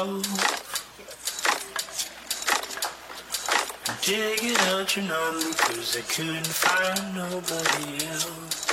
Digging out your number 'cause I couldn't find nobody else.